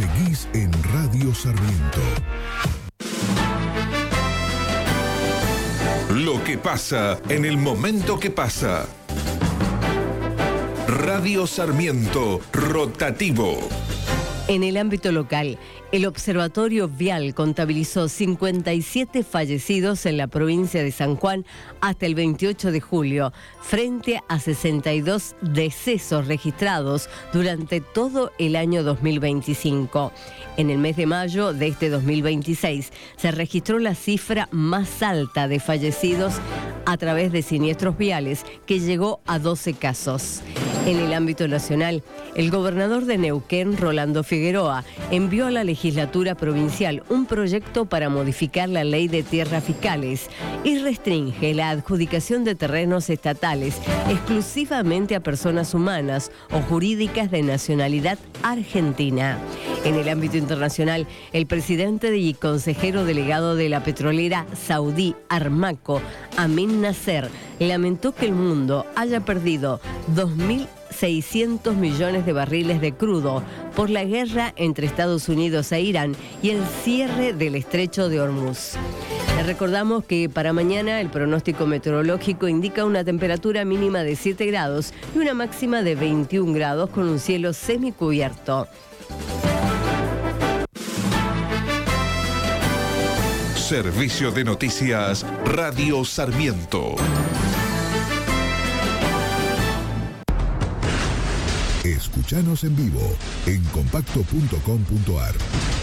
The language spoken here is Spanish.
Seguís en Radio Sarmiento. Lo que pasa en el momento que pasa. Radio Sarmiento Rotativo. En el ámbito local, el Observatorio Vial contabilizó 57 fallecidos en la provincia de San Juan hasta el 28 de julio, frente a 62 decesos registrados durante todo el año 2025. En el mes de mayo de este 2026 se registró la cifra más alta de fallecidos a través de siniestros viales, que llegó a 12 casos. En el ámbito nacional, el gobernador de Neuquén, Rolando Figueroa, envió a la legislatura provincial un proyecto para modificar la ley de tierras fiscales y restringe la adjudicación de terrenos estatales exclusivamente a personas humanas o jurídicas de nacionalidad argentina. En el ámbito internacional, el presidente y consejero delegado de la petrolera saudí Armaco, Amin Nasser, lamentó que el mundo haya perdido 2.600 millones de barriles de crudo por la guerra entre Estados Unidos e Irán y el cierre del estrecho de Hormuz. Les recordamos que para mañana el pronóstico meteorológico indica una temperatura mínima de 7 grados y una máxima de 21 grados con un cielo semicubierto. Servicio de Noticias Radio Sarmiento. Escuchanos en vivo en compacto.com.ar.